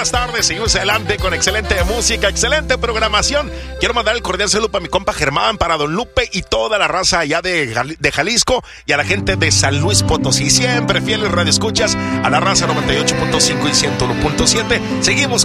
buenas tardes. Seguimos adelante con excelente música, excelente programación. Quiero mandar el cordial saludo para mi compa Germán, para Don Lupe y toda la raza allá de Jalisco y a la gente de San Luis Potosí. Siempre fieles radioescuchas a la raza 98.5 y 101.7. Seguimos